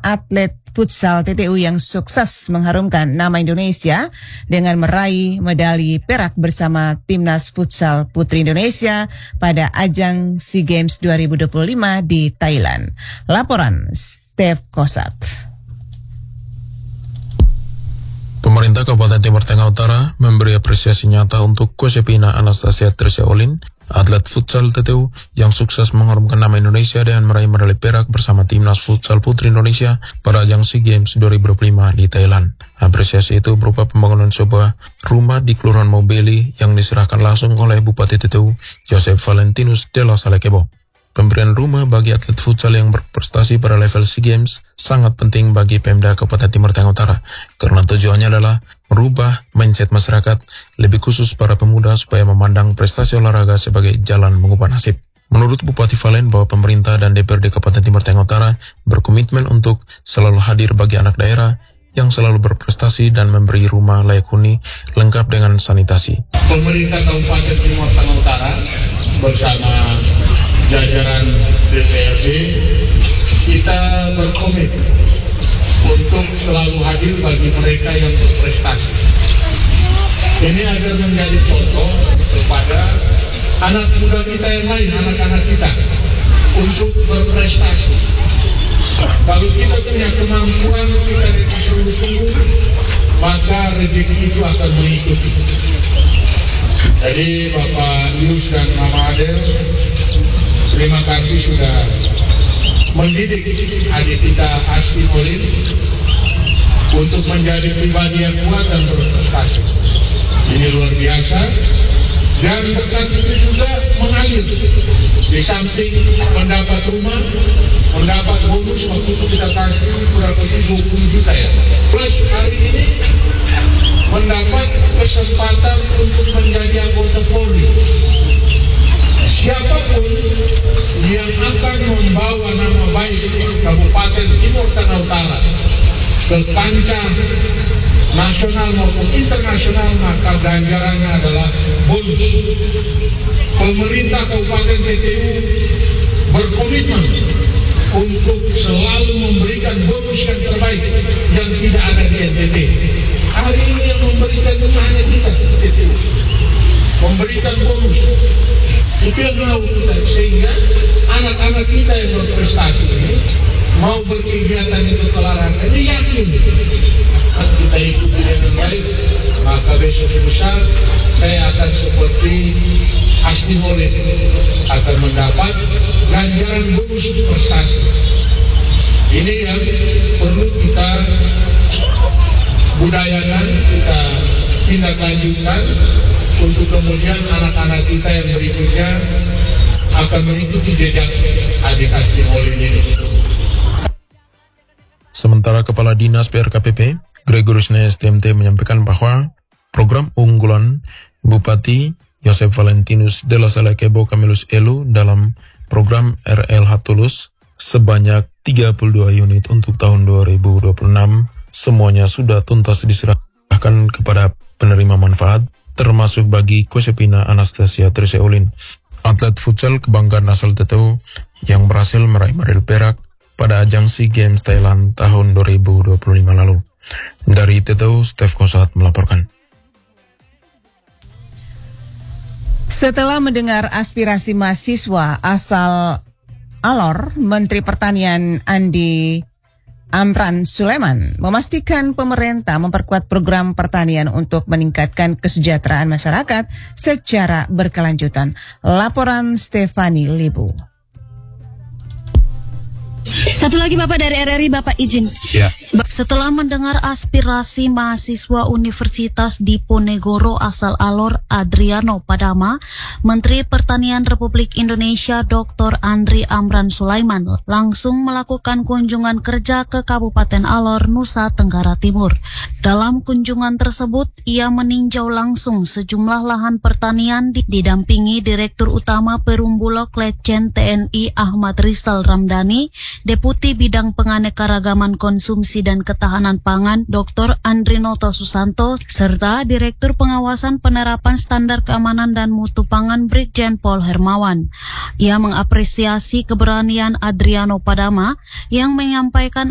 atlet futsal TTU yang sukses mengharumkan nama Indonesia dengan meraih medali perak bersama Timnas Futsal Putri Indonesia pada ajang SEA Games 2025 di Thailand. Laporan Steph Kosat. Pemerintah Kabupaten Timur Tengah Utara memberi apresiasi nyata untuk Kusepina Anastasia Trisaolin, atlet futsal TTU yang sukses mengharumkan nama Indonesia dengan meraih medali perak bersama Timnas Futsal Putri Indonesia pada ajang SEA Games 2025 di Thailand. Apresiasi itu berupa pembangunan sebuah rumah di Kelurahan Mobeli yang diserahkan langsung oleh Bupati TTU Joseph Valentinus de la Salle Kebo. Pemberian rumah bagi atlet futsal yang berprestasi pada level SEA Games sangat penting bagi Pemda Kabupaten Timur Tengah Utara karena tujuannya adalah merubah mindset masyarakat, lebih khusus para pemuda supaya memandang prestasi olahraga sebagai jalan mengubah nasib. Menurut Bupati Valen bahwa pemerintah dan DPRD Kabupaten Timur Tengah Utara berkomitmen untuk selalu hadir bagi anak daerah yang selalu berprestasi dan memberi rumah layak huni lengkap dengan sanitasi. Pemerintah Kabupaten Timur Tengah Utara bersama jajaran DPRD kita berkomit untuk selalu hadir bagi mereka yang berprestasi. Ini agar menjadi contoh kepada anak muda kita yang lain, anak-anak kita untuk berprestasi. Kalau kita punya kemampuan, kita sungguh-sungguh, maka rezeki itu akan mengikuti. Jadi Bapak Yus dan Mama Adel, terima kasih sudah mendidik adik kita Asti Olin untuk menjadi pribadi yang kuat dan berprestasi. Ini luar biasa. Dan berkat itu juga mengalir. Di samping mendapat rumah, mendapat bonus waktu itu kita kasih kurang lebih 20 juta ya. Plus hari ini mendapat kesempatan untuk menjadi anggota Polri. Siapapun yang akan membawa nama baik Kabupaten Timur Tengah Utara ke kancah nasional maupun internasional, maka ganjarannya adalah bonus. Pemerintah Kabupaten TTU berkomitmen untuk selalu memberikan bonus yang terbaik yang tidak ada di NTT. Hari ini yang memberikan itu hanya kita TTU, memberikan bonus. Itu yang mau kita, sehingga anak-anak kita yang berprestasi ini mau berkegiatan itu olahraga ini yakin kita ikuti dengan baik, maka besok lusa saya akan seperti Asti Olin akan mendapat ganjaran bonus prestasi. Ini yang perlu kita budayakan, kita tindak lanjutkan untuk kemudian anak-anak kita yang berikutnya akan mengikuti jejak adik Asti Olin ini. Sementara Kepala Dinas PRKPP Gregorius Neyes TMT menyampaikan bahwa program unggulan Bupati Joseph Valentinus de la Salle Kebo Camillus Elu dalam program RLH Tulus sebanyak 32 unit untuk tahun 2026 semuanya sudah tuntas diserahkan kepada penerima manfaat, termasuk bagi Kusepina Anastasia Trisaolin, atlet futsal kebanggaan asal TTU yang berhasil meraih medali perak pada ajang SEA Games Thailand tahun 2025 lalu. Dari TTU, Steph Kosat melaporkan. Setelah mendengar aspirasi mahasiswa asal Alor, Menteri Pertanian Andi Amran Sulaiman memastikan pemerintah memperkuat program pertanian untuk meningkatkan kesejahteraan masyarakat secara berkelanjutan. Laporan Stefani Libu. Satu lagi Bapak dari RRI, Bapak izin. Ya. Setelah mendengar aspirasi mahasiswa Universitas Diponegoro asal Alor Adriano Padama, Menteri Pertanian Republik Indonesia Dr. Andri Amran Sulaiman langsung melakukan kunjungan kerja ke Kabupaten Alor, Nusa Tenggara Timur. Dalam kunjungan tersebut, ia meninjau langsung sejumlah lahan pertanian didampingi Direktur Utama Perum Bulog Letjen TNI Ahmad Rizal Ramdhani, Deputi Bidang Penganekaragaman Konsumsi dan Ketahanan Pangan Dr. Andrinoto Susanto, serta Direktur Pengawasan Penerapan Standar Keamanan dan Mutu Pangan Brigjen Pol Hermawan. Ia mengapresiasi keberanian Adriano Padama yang menyampaikan